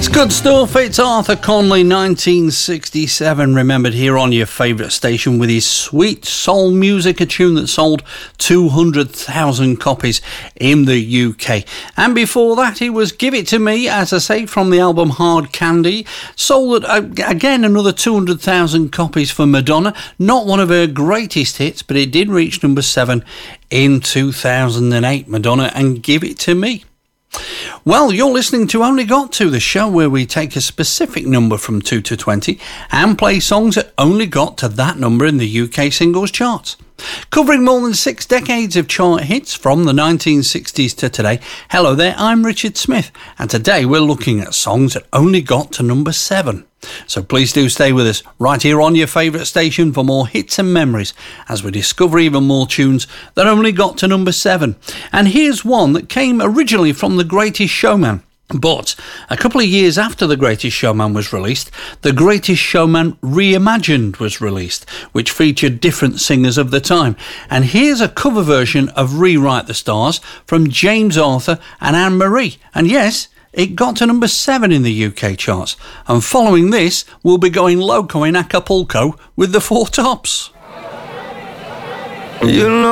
Good stuff. It's Arthur Conley, 1967, remembered here on your favourite station with his sweet soul music, a tune that sold 200,000 copies in the UK. And before that, it was Give It To Me, as I say, from the album Hard Candy. Sold, again, another 200,000 copies for Madonna. Not one of her greatest hits, but it did reach number 7 in 2008, Madonna and Give It To Me. Well, you're listening to Only Got To, the show where we take a specific number from 2 to 20 and play songs that only got to that number in the UK singles charts. Covering more than 6 decades of chart hits from the 1960s to today. Hello there, I'm Richard Smith, and today we're looking at songs that only got to number 7. So please do stay with us right here on your favourite station for more hits and memories as we discover even more tunes that only got to number 7. And here's one that came originally from The Greatest Showman. But a couple of years after The Greatest Showman was released, The Greatest Showman Reimagined was released, which featured different singers of the time. And here's a cover version of Rewrite the Stars from James Arthur and Anne Marie. And yes, it got to number 7 in the UK charts. And following this, we'll be going loco in Acapulco with the Four Tops. You know